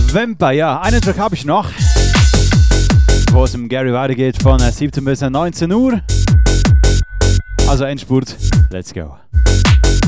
Vampire, ja. Einen Track habe ich noch, wo es im Gary weitergeht von 17 bis 19 Uhr. Also Endspurt, let's go.